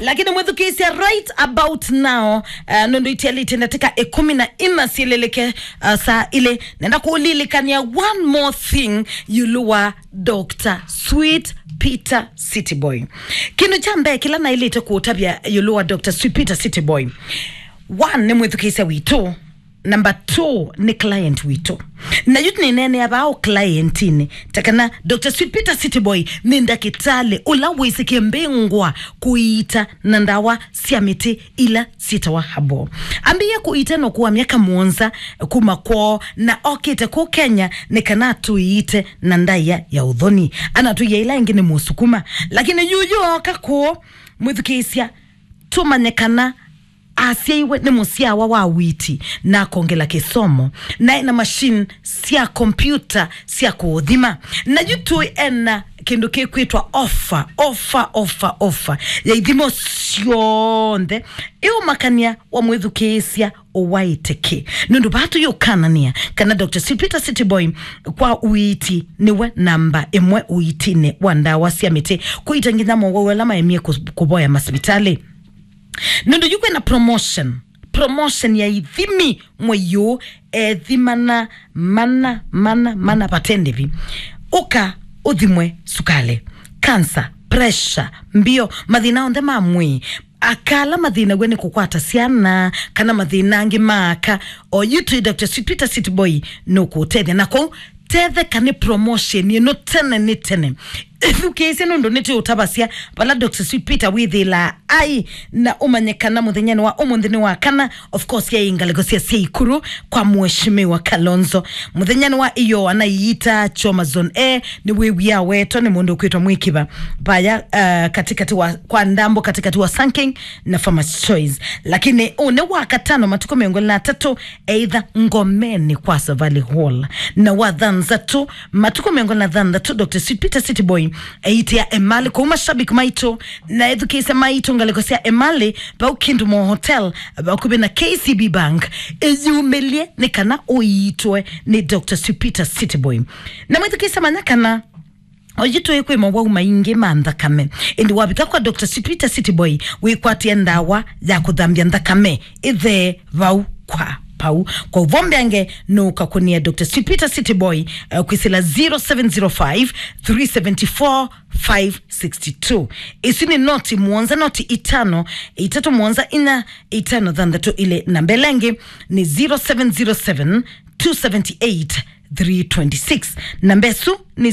lakini mwezu kisi right about now nondo itiali tenateka 14 sileleke saa ile nenda kuulilikania one more thing yuluwa Dr. Sweet Peter City Boy. Kinu chambe kila na ile ite kuutabia yuluwa Dr. Sweet Peter City Boy. One ni mwezu kisi wito. Number 2 ni client wito. Na yutu ni nene abao clientini. Takana Dr. Sweet Peter City Boy ninda kitale ulawa isike mbengwa kuita nandawa siamiti ila sitawa habo. Ambiye kuita no kuwa miaka muonza kumakwo na okite ku Kenya nikana tuite nandaya ya udhoni. Ana tuya ila ingine musukuma. Lakini yuyo kako mwithukisia tumanyekana asiwe ni musia wa witi na kongela kisomo na ina machine sia computer sia kuudhima na yutu ena kindu kikuitwa offer ya idhimo sionde iyo makania wa mwithu kesia owaiteke nundu batu yokanania kana Dr. Sweet Peter City Boy kwa uiti niwe namba emwe uitine wandawa siamite kuitangina mwawela maemie kuboya masibitali. Nendo yuko na promotion ya idhimi mweyo edhimana mana patende vi uka udhimwe sukale cancer pressure mbio madhina onde mamwe akala madhina gweni kukwata siana kana madhina angi maka o yutu Dr. Sweet Peter City Boy no kutede nako tede kani promotion you no tene ukese ndo nete utabasia pala Dr. Sweet Peter withila ai na umanyekana muthenyani wa umundhini wa kana of course ya ingalegosia seikuru kwa mheshimiwa Kalonzo muthenyani wa iyo anayiita Choma Zone A ni wewia weto ni mundu kwitwa Mwikiba baya katikati wa kwa ndambo katikati wa Sanking na Farmers Choice lakini une wakatano matuko miongoni na 3 either Ngomeni kwa Savali Hall na wadhanza tu matuko miongoni na dhanza tu Dr. Sweet Peter City Boy aitia Emali kwa mashabiki maito na edukese maito ngalekosea Emali ba ukindu mo hotel ba kube na KCB Bank ezumelie nekana oitwe ni Dr. Sweet Peter City Boy na mwedukese manyakana ojitu yekwe mwa maingi manda kame indi wabika kwa Dr. Sweet Peter City Boy wikwatia ndawa ya kudhambia ndakame ithe vau kwa pau kwa vombiange no kakunia Dr. Sweet Peter City Boy kwisila 0705 374 562 isini noti muonza noti itatu muonza ina itano dhandatu ile nambelenge ni 0707 278 326 nambesu ni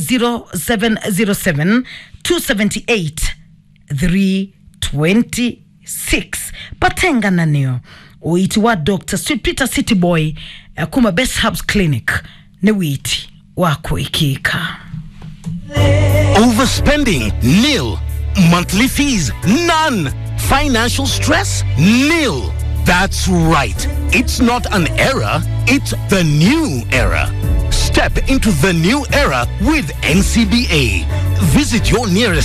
0707 278 326 patenga na neo uiti wa Dr. Sweet Peter City Boy kuma Best Herbs Clinic ne witi wako ikika. Overspending? Nil. Monthly fees? None. Financial stress? Nil. That's right. It's not an era, it's the new era. Step into the new era with NCBA. Visit your nearest